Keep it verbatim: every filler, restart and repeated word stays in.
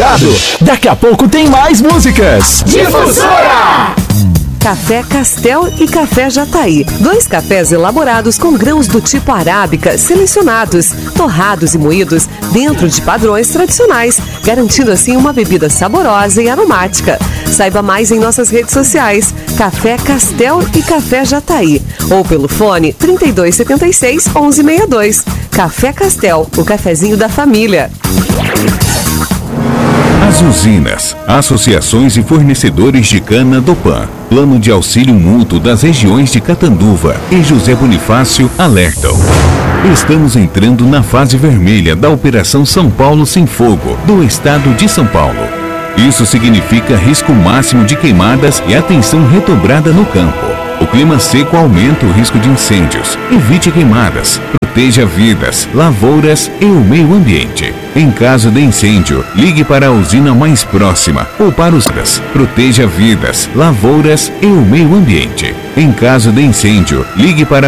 ligado, daqui a pouco tem mais músicas. Difusora! Café Castel e Café Jataí. Dois cafés elaborados com grãos do tipo arábica, selecionados, torrados e moídos dentro de padrões tradicionais, garantindo assim uma bebida saborosa e aromática. Saiba mais em nossas redes sociais, Café Castel e Café Jataí, ou pelo fone trinta e dois setenta e seis, onze sessenta e dois. Café Castel, o cafezinho da família. As usinas, associações e fornecedores de cana do P A N, Plano de Auxílio Mútuo das regiões de Catanduva e José Bonifácio alertam. Estamos entrando na fase vermelha da Operação São Paulo Sem Fogo do estado de São Paulo. Isso significa risco máximo de queimadas e atenção redobrada no campo. O clima seco aumenta o risco de incêndios. Evite queimadas. Proteja vidas, lavouras e o meio ambiente. Em caso de incêndio, ligue para a usina mais próxima ou para os... Proteja vidas, lavouras e o meio ambiente. Em caso de incêndio, ligue para